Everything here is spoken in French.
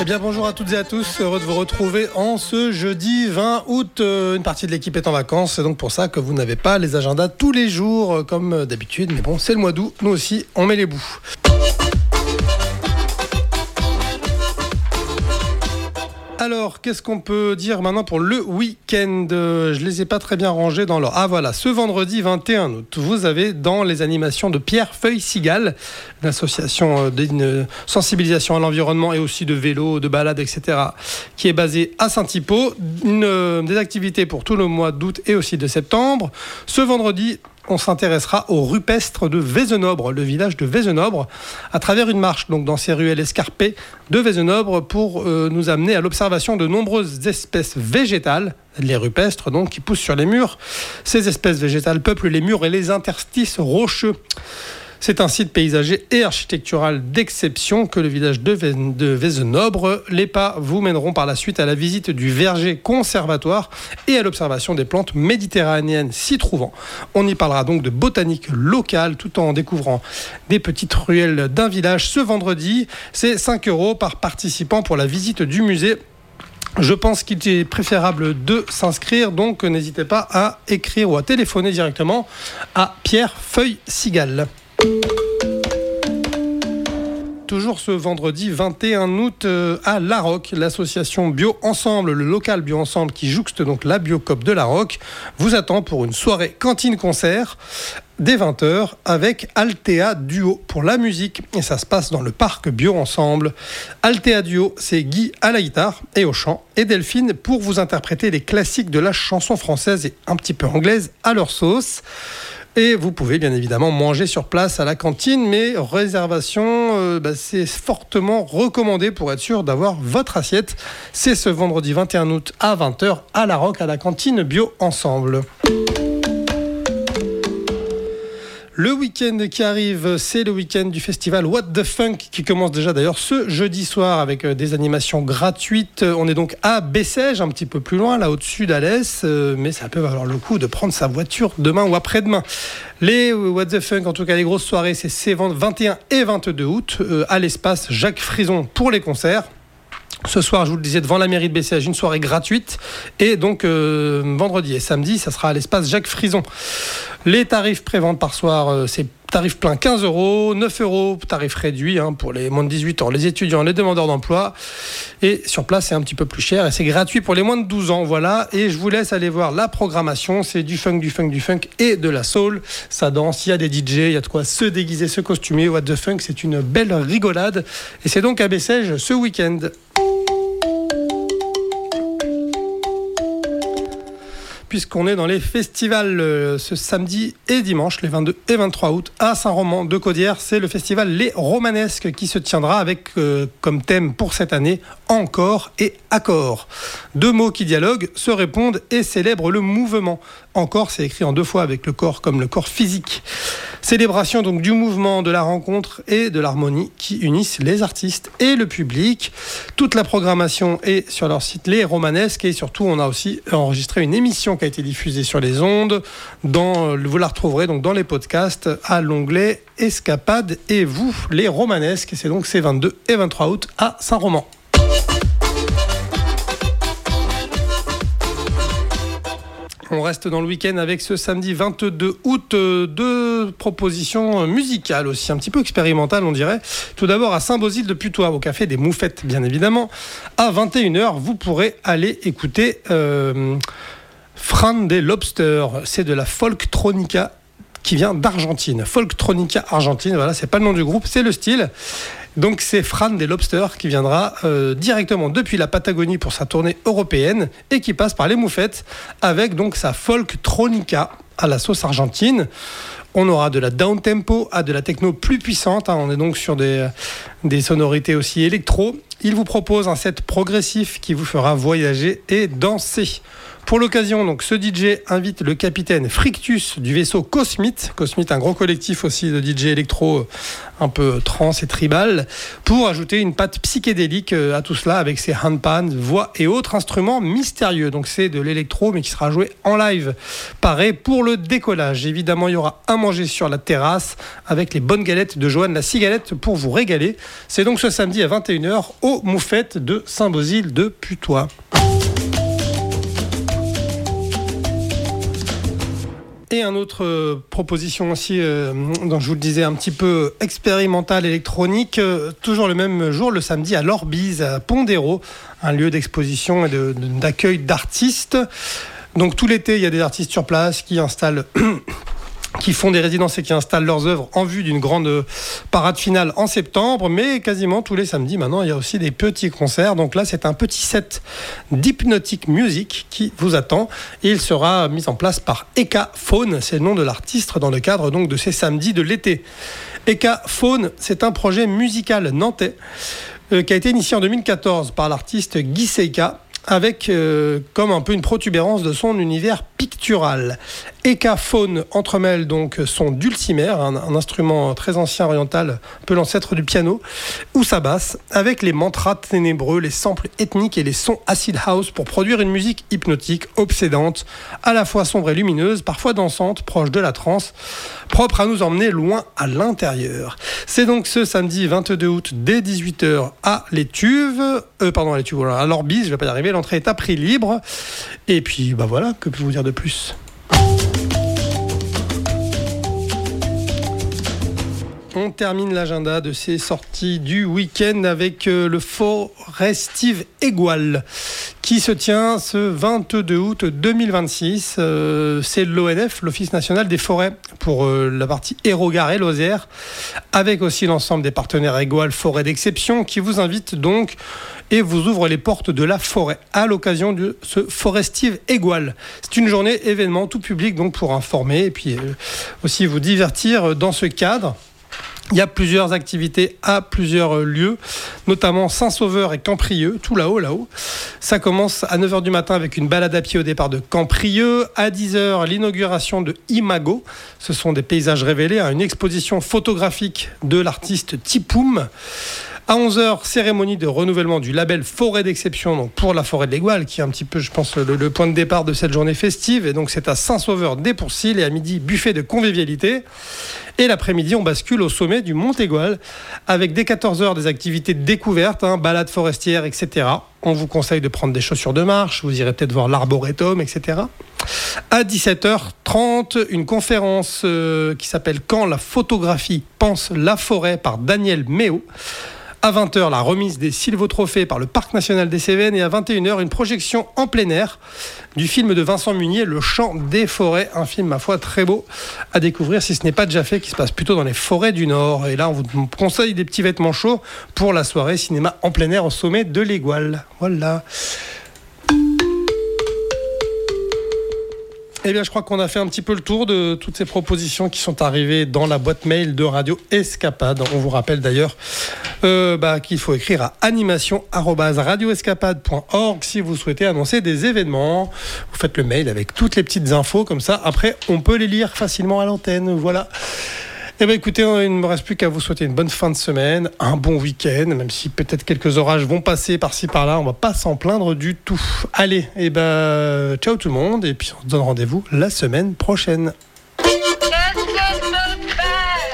Eh bien bonjour à toutes et à tous, heureux de vous retrouver en ce jeudi 20 août. Une partie de l'équipe est en vacances, c'est donc pour ça que vous n'avez pas les agendas tous les jours comme d'habitude. Mais bon, c'est le mois d'août, nous aussi on met les bouts. Alors, qu'est-ce qu'on peut dire maintenant pour le week-end ? Je ne les ai pas très bien rangés dans l'ordre. Ah voilà, ce vendredi 21 août, vous avez dans les animations de Pierre Feuille-Cigale, une association d'une sensibilisation à l'environnement et aussi de vélo, de balade, etc., qui est basée à Saint-Hypo, des activités pour tout le mois d'août et aussi de septembre. Ce vendredi, on s'intéressera au rupestre de Vézenobre, le village de Vézenobre, à travers une marche donc dans ces ruelles escarpées de Vézenobre pour nous amener à l'observation de nombreuses espèces végétales, les rupestres donc, qui poussent sur les murs. Ces espèces végétales peuplent les murs et les interstices rocheux. C'est un site paysager et architectural d'exception que le village de Vézenobre. Les pas vous mèneront par la suite à la visite du verger conservatoire et à l'observation des plantes méditerranéennes s'y trouvant. On y parlera donc de botanique locale tout en découvrant des petites ruelles d'un village. Ce vendredi, c'est 5 € par participant pour la visite du musée. Je pense qu'il est préférable de s'inscrire, donc n'hésitez pas à écrire ou à téléphoner directement à Pierre Feuille-Cigale. Toujours ce vendredi 21 août à Laroque, l'association Bio Ensemble, le local Bio Ensemble qui jouxte donc la Biocoop de Laroque, vous attend pour une soirée cantine-concert dès 20h avec Altea Duo pour la musique. Et ça se passe dans le parc Bio Ensemble. Altea Duo, c'est Guy à la guitare et au chant et Delphine pour vous interpréter les classiques de la chanson française et un petit peu anglaise à leur sauce. Et vous pouvez bien évidemment manger sur place à la cantine, mais réservation, c'est fortement recommandé pour être sûr d'avoir votre assiette. C'est ce vendredi 21 août à 20h à Laroque, à la cantine Bio Ensemble. Le week-end qui arrive, c'est le week-end du festival What the Funk qui commence déjà d'ailleurs ce jeudi soir avec des animations gratuites. On est donc à Bessèges, un petit peu plus loin, là au-dessus d'Alès, mais ça peut valoir le coup de prendre sa voiture demain ou après-demain. Les What the Funk, en tout cas les grosses soirées, c'est 21 et 22 août à l'espace Jacques Frison pour les concerts. Ce soir, je vous le disais, devant la mairie de Bessèges, une soirée gratuite. Et donc, vendredi et samedi, ça sera à l'espace Jacques Frison. Les tarifs prévente par soir, c'est tarif plein 15 €, 9 € tarif réduit pour les moins de 18 ans, les étudiants, les demandeurs d'emploi. Et sur place, c'est un petit peu plus cher. Et c'est gratuit pour les moins de 12 ans. Voilà. Et je vous laisse aller voir la programmation. C'est du funk et de la soul. Ça danse, il y a des DJ, il y a de quoi se déguiser, se costumer. What the Funk, c'est une belle rigolade. Et c'est donc à Bessèges ce week-end. Puisqu'on est dans les festivals ce samedi et dimanche, les 22 et 23 août, à Saint-Roman-de-Caudière. C'est le festival Les Romanesques qui se tiendra avec comme thème pour cette année, encore et accord. Deux mots qui dialoguent, se répondent et célèbrent le mouvement. Encore, c'est écrit en deux fois avec le corps comme le corps physique. Célébration donc du mouvement, de la rencontre et de l'harmonie qui unissent les artistes et le public. Toute la programmation est sur leur site Les Romanesques et surtout on a aussi enregistré une émission qui a été diffusée sur les ondes. Vous la retrouverez donc dans les podcasts à l'onglet Escapade et vous, Les Romanesques. C'est donc ces 22 et 23 août à Saint-Roman. On reste dans le week-end avec ce samedi 22 août, deux propositions musicales aussi, un petit peu expérimentales on dirait. Tout d'abord à Saint-Bosile de Putois, au Café des Moufettes bien évidemment. À 21h, vous pourrez aller écouter Fran des Lobster. C'est de la folktronica qui vient d'Argentine. Folktronica Argentine, voilà, c'est pas le nom du groupe, c'est le style. Donc c'est Fran des Lobster qui viendra directement depuis la Patagonie pour sa tournée européenne et qui passe par les Moufettes avec donc sa folktronica à la sauce argentine. On aura de la down-tempo à de la techno plus puissante. On est donc sur des sonorités aussi électro. Il vous propose un set progressif qui vous fera voyager et danser. Pour l'occasion, donc, ce DJ invite le capitaine Frictus du vaisseau Cosmite, un gros collectif aussi de DJ électro un peu trance et tribal, pour ajouter une patte psychédélique à tout cela avec ses handpans, voix et autres instruments mystérieux. Donc c'est de l'électro mais qui sera joué en live. Pareil pour le décollage. Évidemment, il y aura à manger sur la terrasse avec les bonnes galettes de Joanne la Cigalette pour vous régaler. C'est donc ce samedi à 21h aux Moufettes de Saint-Bosile de Putois. Et une autre proposition aussi, dont je vous le disais, un petit peu expérimentale électronique, toujours le même jour, le samedi à l'Orbise, à Pondéro, un lieu d'exposition et d'accueil d'artistes. Donc tout l'été, il y a des artistes sur place qui installent... qui font des résidences et qui installent leurs œuvres en vue d'une grande parade finale en septembre, mais quasiment tous les samedis maintenant il y a aussi des petits concerts. Donc là c'est un petit set d'Hypnotic Music qui vous attend et il sera mis en place par Eka Faune, c'est le nom de l'artiste dans le cadre donc de ces samedis de l'été. Eka Faune, c'est un projet musical nantais qui a été initié en 2014 par l'artiste Guy Seika, avec comme un peu une protubérance de son univers pictural. Eka Faune entremêle donc son dulcimer, un instrument très ancien oriental, un peu l'ancêtre du piano, ou sa basse, avec les mantras ténébreux, les samples ethniques et les sons acid house pour produire une musique hypnotique, obsédante, à la fois sombre et lumineuse, parfois dansante, proche de la trance, propre à nous emmener loin à l'intérieur. C'est donc ce samedi 22 août dès 18h à à l'Orbise, je vais pas y arriver, l'entrée est à prix libre. Et puis voilà, que puis-je vous dire de plus ? On termine l'agenda de ces sorties du week-end avec le Forestive Égual qui se tient ce 22 août 2026. C'est l'ONF, l'Office national des forêts, pour la partie Hérault-Garret, Lozère, avec aussi l'ensemble des partenaires Égual Forêt d'Exception qui vous invitent donc et vous ouvre les portes de la forêt à l'occasion de ce Forestive Égual. C'est une journée événement tout public donc pour informer et puis aussi vous divertir dans ce cadre. Il y a plusieurs activités à plusieurs lieux, notamment Saint-Sauveur et Camprieux, tout là-haut. Ça commence à 9h du matin avec une balade à pied au départ de Camprieux. À 10h, l'inauguration de Imago. Ce sont des paysages révélés, une exposition photographique de l'artiste Tipoum. À 11h, cérémonie de renouvellement du label Forêt d'Exception donc pour la forêt de l'Égual, qui est un petit peu, je pense, le point de départ de cette journée festive. Et donc, c'est à Saint-Sauveur des Pourcils et à midi, buffet de convivialité. Et l'après-midi, on bascule au sommet du Mont Égual avec dès 14h des activités de découverte, balades forestières, etc. On vous conseille de prendre des chaussures de marche, vous irez peut-être voir l'arboretum, etc. À 17h30, une conférence qui s'appelle « Quand la photographie pense la forêt » par Daniel Méo. À 20h, la remise des Sylvotrophées par le Parc national des Cévennes. Et à 21h, une projection en plein air du film de Vincent Munier, Le Chant des forêts. Un film, ma foi, très beau à découvrir si ce n'est pas déjà fait, qui se passe plutôt dans les forêts du Nord. Et là, on vous conseille des petits vêtements chauds pour la soirée cinéma en plein air au sommet de l'Égual. Voilà. Eh bien, je crois qu'on a fait un petit peu le tour de toutes ces propositions qui sont arrivées dans la boîte mail de Radio Escapade. On vous rappelle d'ailleurs qu'il faut écrire à animation@radioescapade.org si vous souhaitez annoncer des événements. Vous faites le mail avec toutes les petites infos, comme ça, après, on peut les lire facilement à l'antenne. Voilà. Eh bien, écoutez, il ne me reste plus qu'à vous souhaiter une bonne fin de semaine, un bon week-end, même si peut-être quelques orages vont passer par-ci par-là, on ne va pas s'en plaindre du tout. Allez, ciao tout le monde, et puis on se donne rendez-vous la semaine prochaine.